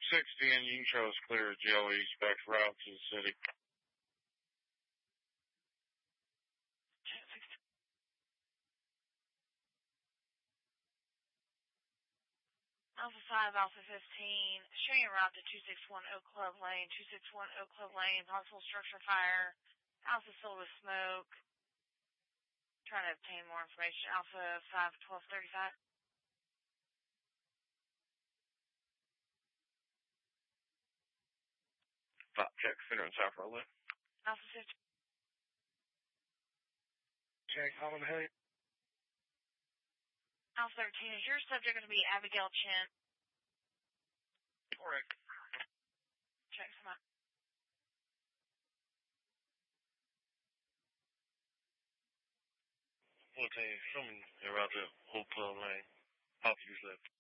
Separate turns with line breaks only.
60 and you can show us clear GLE specs route to the city.
Alpha 5, Alpha 15, showing a route to 261 Oak Club Lane, 261 Oak Club Lane, possible structure fire, Alpha filled with smoke. Trying to obtain more information. Alpha 5, 1235.
Top check, center and south roadway.
Alpha 15.
Check, Holland Hay.
Alpha 13, is your subject going to be Abigail Chen?
Correct.
Check some out.
Okay, show me around the Oak Club Lane. Off use left.